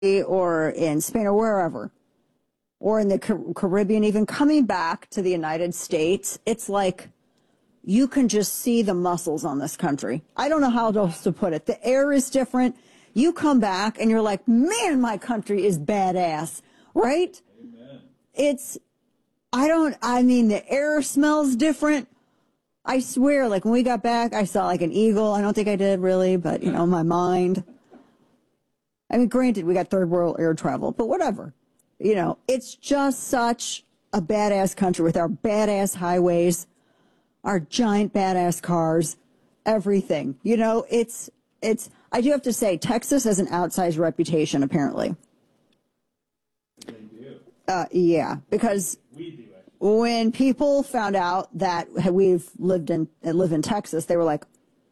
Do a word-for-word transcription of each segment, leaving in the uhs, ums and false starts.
or in Spain or wherever, or in the Caribbean, even coming back to the United States, it's like you can just see the muscles on this country. I don't know how else to put it. The air is different. You come back and you're like, man, my country is badass, right? Amen. It's, I don't, I mean, the air smells different. I swear, like when we got back, I saw like an eagle. I don't think I did really, but you know, my mind. I mean, granted, we got third world air travel, but whatever. You know, it's just such a badass country with our badass highways, our giant badass cars, everything. You know, it's, it's, I do have to say, Texas has an outsized reputation, apparently. They do. Uh, yeah, because we do, when people found out that we've lived in, live in Texas, they were like,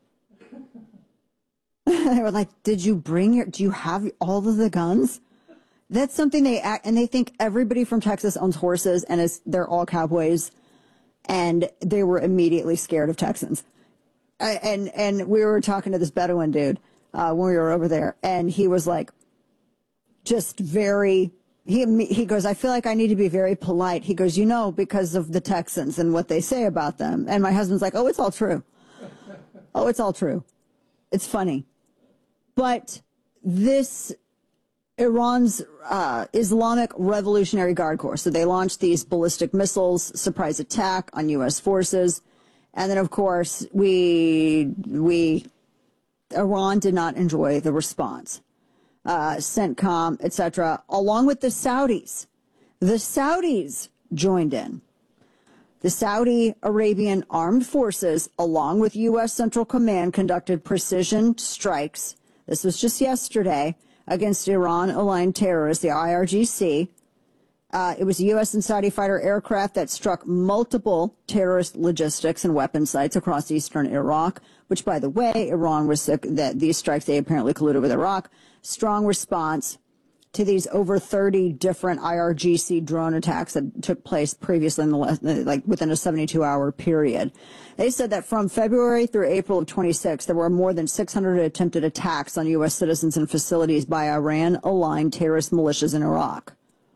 they were like, did you bring your, do you have all of the guns? That's something they act, and they think everybody from Texas owns horses and is, they're all cowboys. And they were immediately scared of Texans. I, and, and we were talking to this Bedouin dude, uh, when we were over there, and he was like, just very, he, he goes, I feel like I need to be very polite. He goes, you know, because of the Texans and what they say about them. And my husband's like, oh, it's all true. Oh, it's all true. It's funny. But this, Iran's uh, Islamic Revolutionary Guard Corps. So they launched these ballistic missiles, surprise attack on U S forces. And then, of course, we, we, Iran did not enjoy the response. Uh, CENTCOM, et cetera, along with the Saudis. The Saudis joined in. The Saudi Arabian Armed Forces, along with U S Central Command, conducted precision strikes. This was just yesterday against Iran-aligned terrorists, the I R G C. Uh, it was U S and Saudi fighter aircraft that struck multiple terrorist logistics and weapon sites across eastern Iraq, which, by the way, Iran was, uh, that these strikes, they apparently colluded with Iraq. Strong response to these over thirty different I R G C drone attacks that took place previously in the last, like within a seventy-two hour period. They said that from February through April of twenty-six, there were more than six hundred attempted attacks on U S citizens and facilities by Iran-aligned terrorist militias in Iraq.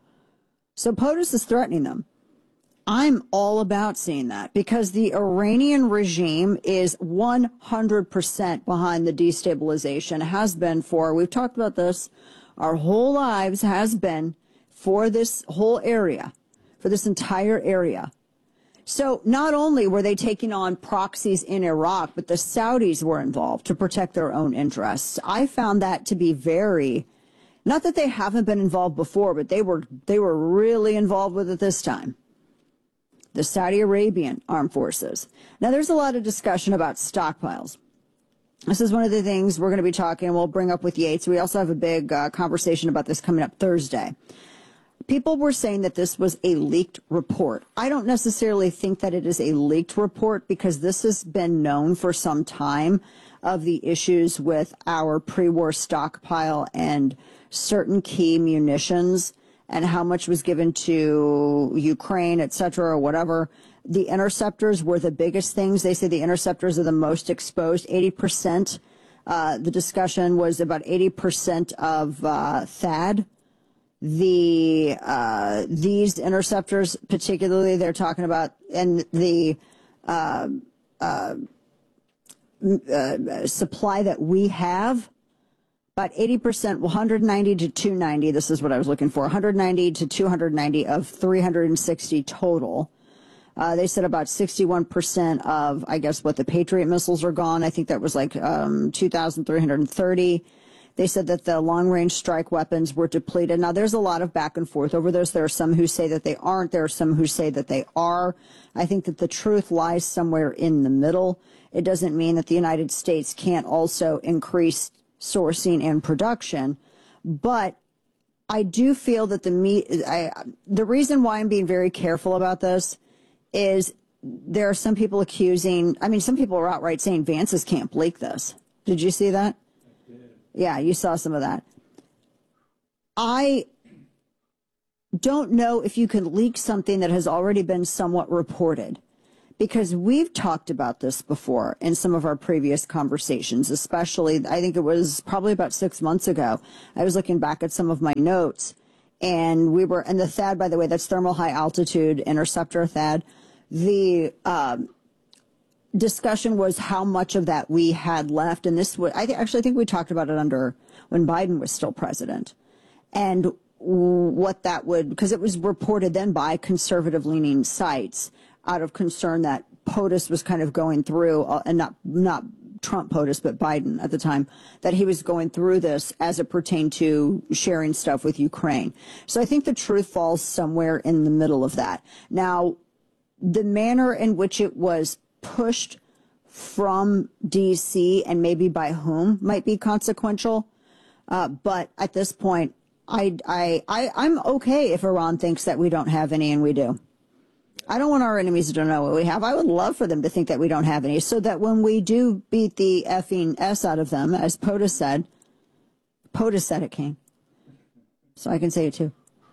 So POTUS is threatening them. I'm all about seeing that because the Iranian regime is one hundred percent behind the destabilization, has been for, we've talked about this, our whole lives has been for this whole area, for this entire area. So not only were they taking on proxies in Iraq, but the Saudis were involved to protect their own interests. I found that to be very, not that they haven't been involved before, but they were, they were really involved with it this time. The Saudi Arabian Armed Forces. Now, there's a lot of discussion about stockpiles. This is one of the things we're going to be talking, and we'll bring up with Yates. We also have a big uh, conversation about this coming up Thursday. People were saying that this was a leaked report. I don't necessarily think that it is a leaked report because this has been known for some time of the issues with our pre-war stockpile and certain key munitions and how much was given to Ukraine, et cetera, or whatever. The interceptors were the biggest things. They say the interceptors are the most exposed, eighty percent. Uh, the discussion was about eighty percent of uh, THAAD. The uh, these interceptors, particularly, they're talking about, and the uh, uh, uh, supply that we have, about eighty percent, one hundred ninety to two ninety. This is what I was looking for. one hundred ninety to two hundred ninety of three hundred sixty total. Uh, they said about sixty-one percent of, I guess, what the Patriot missiles are gone. I think that was like um, two thousand three hundred thirty. They said that the long-range strike weapons were depleted. Now, there's a lot of back and forth over this. There are some who say that they aren't. There are some who say that they are. I think that the truth lies somewhere in the middle. It doesn't mean that the United States can't also increase sourcing and production. But I do feel that the me I, the reason why I'm being very careful about this is there are some people accusing, I mean, some people are outright saying Vance's camp leaked this. Did you see that? I did. Yeah, you saw some of that. I don't know if you can leak something that has already been somewhat reported, because we've talked about this before in some of our previous conversations, especially, I think it was probably about six months ago. I was looking back at some of my notes, and we were, and the THAAD, by the way, that's Thermal High Altitude Interceptor THAAD. The um, discussion was how much of that we had left, and this was, I th- actually think we talked about it under when Biden was still president, and what that would, because it was reported then by conservative-leaning sites out of concern that POTUS was kind of going through, uh, and not not Trump POTUS, but Biden at the time, that he was going through this as it pertained to sharing stuff with Ukraine. So I think the truth falls somewhere in the middle of that. Now, the manner in which it was pushed from D C and maybe by whom might be consequential, uh, but at this point, I, I, I, I'm okay if Iran thinks that we don't have any, and we do. I don't want our enemies to know what we have. I would love for them to think that we don't have any, so that when we do beat the effing S out of them, as POTUS said, POTUS said it, King, so I can say it too,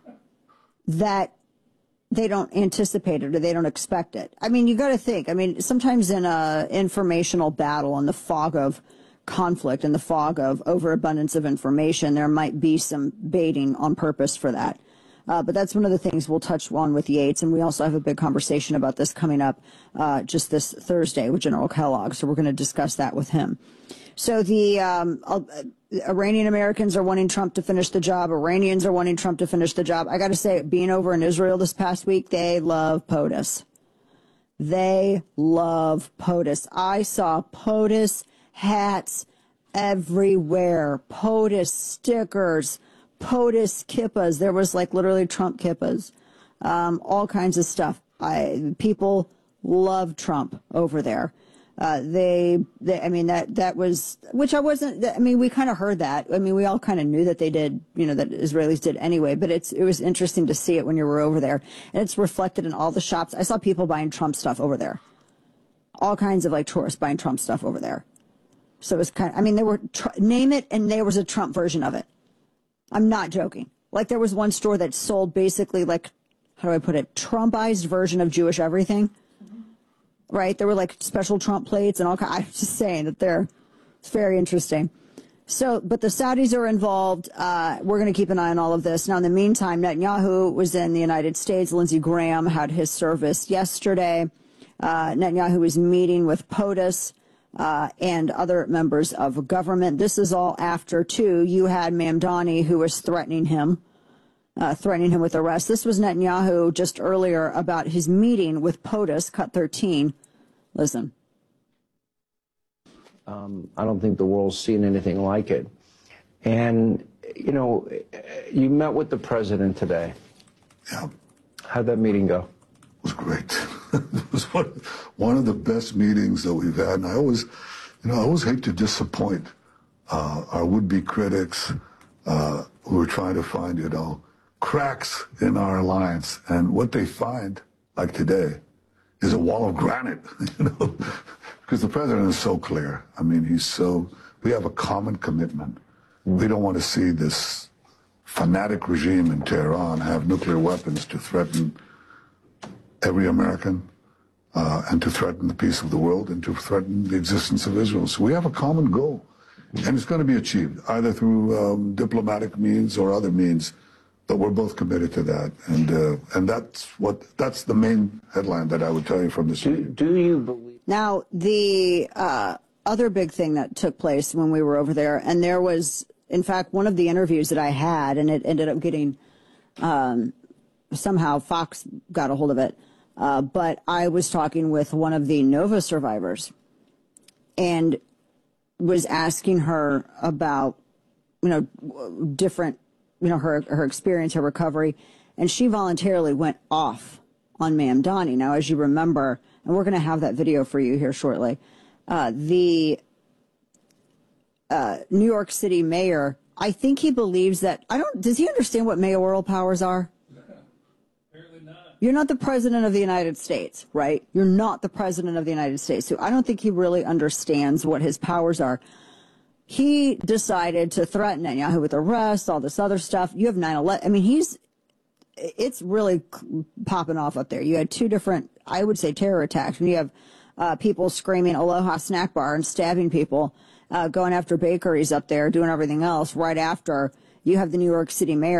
that they don't anticipate it or they don't expect it. I mean, you got to think. I mean, sometimes in a informational battle, in the fog of conflict, in the fog of overabundance of information, there might be some baiting on purpose for that. Uh, but that's one of the things we'll touch on with Yates, and we also have a big conversation about this coming up uh, just this Thursday with General Kellogg, so we're going to discuss that with him. So the um, uh, Iranian Americans are wanting Trump to finish the job. Iranians are wanting Trump to finish the job. I got to say, being over in Israel this past week, they love POTUS. They love POTUS. I saw POTUS hats everywhere, POTUS stickers, POTUS kippas. There was like literally Trump kippas, um, all kinds of stuff. I, people love Trump over there. Uh, they, they, I mean, that, that was, which I wasn't, I mean, we kind of heard that. I mean, we all kind of knew that they did, you know, that Israelis did anyway, but it's, it was interesting to see it when you were over there. And it's reflected in all the shops. I saw people buying Trump stuff over there. All kinds of like tourists buying Trump stuff over there. So it was kind of, I mean, there were, name it, and there was a Trump version of it. I'm not joking. Like there was one store that sold basically like, how do I put it, Trumpized version of Jewish everything. Right? There were like special Trump plates and all kinds. I'm just saying that they're, it's very interesting. So, but the Saudis are involved. Uh, we're going to keep an eye on all of this. Now, in the meantime, Netanyahu was in the United States. Lindsey Graham had his service yesterday. Uh, Netanyahu was meeting with POTUS uh, and other members of government. This is all after, too, you had Mamdani, who was threatening him. Uh, threatening him with arrest. This was Netanyahu just earlier about his meeting with POTUS, cut thirteen. Listen. Um, I don't think the world's seen anything like it. And, you know, you met with the president today. Yeah. How'd that meeting go? It was great. It was one, one of the best meetings that we've had. And I always, you know, I always hate to disappoint uh, our would-be critics uh, who are trying to find, you know, cracks in our alliance, and what they find, like today, is a wall of granite, you know, because the president is so clear. I mean, he's so, we have a common commitment. We don't want to see this fanatic regime in Tehran have nuclear weapons to threaten every American uh, and to threaten the peace of the world and to threaten the existence of Israel. So we have a common goal, and it's going to be achieved either through um, diplomatic means or other means. But we're both committed to that, and uh, and that's what that's the main headline that I would tell you from this do, meeting. Do you believe? Now, the uh, other big thing that took place when we were over there, and there was, in fact, one of the interviews that I had, and it ended up getting, um, somehow Fox got a hold of it, uh, but I was talking with one of the Nova survivors, and was asking her about, you know, different. you know, her, her experience, her recovery, and she voluntarily went off on Mamdani. Now, as you remember, and we're going to have that video for you here shortly, uh, the uh, New York City mayor, I think he believes that, I don't, does he understand what mayoral powers are? Apparently not. You're not the president of the United States, right? You're not the president of the United States. So I don't think he really understands what his powers are. He decided to threaten Netanyahu with arrest, all this other stuff. You have nine eleven. I mean, he's, it's really popping off up there. You had two different I would say, terror attacks. When you have uh, people screaming Aloha Snack Bar and stabbing people, uh, going after bakeries up there, doing everything else, right after you have the New York City mayor